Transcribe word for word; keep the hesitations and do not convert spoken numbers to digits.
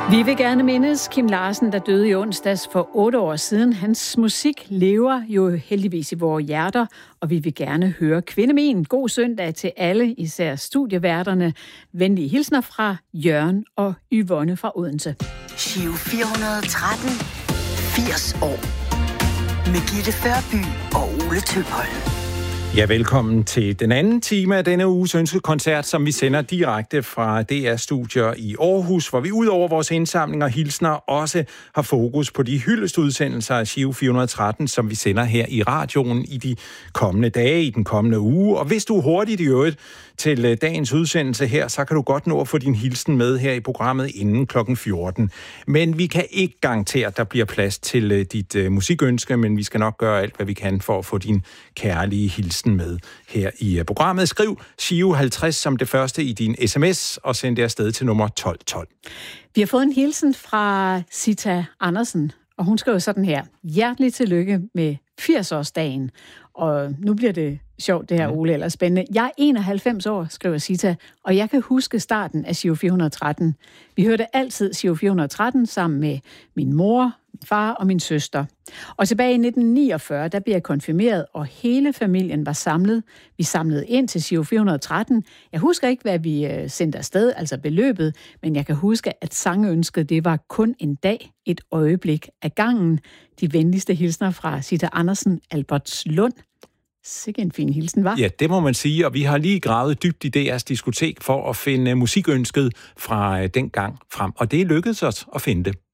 Vi vil gerne mindes Kim Larsen, der døde i onsdags for otte år siden. Hans musik lever jo heldigvis i vores hjerter, og vi vil gerne høre Kvindemin. God søndag til alle, især studieværterne. Venlige hilsner fra Jørgen og Yvonne fra Odense. Giro fire hundrede og tretten, firs år. Med Gitte Førby og Ole Tøpholm. Ja, velkommen til den anden time af denne uges ønskekoncert, som vi sender direkte fra D R-studier i Aarhus, hvor vi ud over vores indsamlinger og hilsner også har fokus på de hyldestudsendelser af Giro fire hundrede og tretten, som vi sender her i radioen i de kommende dage, i den kommende uge. Og hvis du er hurtigt i øvrigt til dagens udsendelse her, så kan du godt nå at få din hilsen med her i programmet inden klokken fjorten. Men vi kan ikke garantere, at der bliver plads til dit uh, musikønske, men vi skal nok gøre alt, hvad vi kan for at få din kærlige hilsen med her i programmet. Skriv Giro halvtreds som det første i din sms, og send det afsted til nummer tolv tolv. Vi har fået en hilsen fra Sita Andersen, og hun skriver sådan her. Hjertelig tillykke med firs-årsdagen. Og nu bliver det sjovt, det her, Ole, eller spændende. Jeg er enoghalvfems år, skriver Sita, og jeg kan huske starten af Giro fire hundrede og tretten. Vi hørte altid Giro fire hundrede og tretten sammen med min mor, min far og min søster. Og tilbage i nitten niogfyrre, der blev jeg konfirmeret, og hele familien var samlet. Vi samlede ind til Giro fire hundrede og tretten. Jeg husker ikke, hvad vi sendte afsted, altså beløbet, men jeg kan huske, at sangønsket, det var kun en dag, et øjeblik af gangen. De venligste hilsner fra Sita Andersen, Albertslund. Sikke en fin hilsen, var. Ja, det må man sige, og vi har lige gravet dybt i D R's diskotek for at finde musikønsket fra den gang frem, og det lykkedes os at finde det.